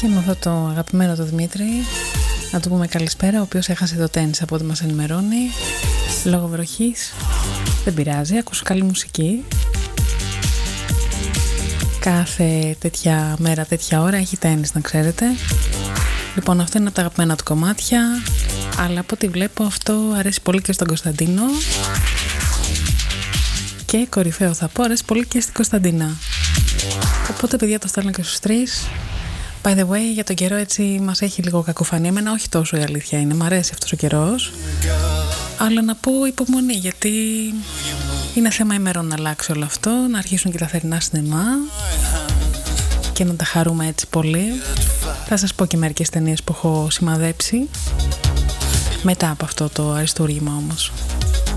Και με αυτό το αγαπημένο το Δημήτρη να του πούμε καλησπέρα, ο οποίος έχασε το τένις από ό,τι μας ενημερώνει λόγω βροχής. Δεν πειράζει, ακούσω καλή μουσική. Κάθε τέτοια μέρα, τέτοια ώρα έχει τένις, να ξέρετε. Λοιπόν, αυτό είναι από τα αγαπημένα του κομμάτια, αλλά από ό,τι βλέπω αυτό αρέσει πολύ και στον Κωνσταντίνο. Και κορυφαίο θα πω, αρέσει πολύ και στην Κωνσταντίνα. Οπότε παιδιά το στέλνω και στους τρεις. By the way, για τον καιρό έτσι μας έχει λίγο κακοφανία. Εμένα όχι τόσο, η αλήθεια είναι, μ' αρέσει αυτός ο καιρός. Αλλά να πω υπομονή, γιατί είναι θέμα ημερών να αλλάξει όλο αυτό, να αρχίσουν και τα θερινά σινεμά και να τα χαρούμε έτσι πολύ. Θα σας πω και μερικές ταινίες που έχω σημαδέψει μετά από αυτό το αριστούργημα όμως.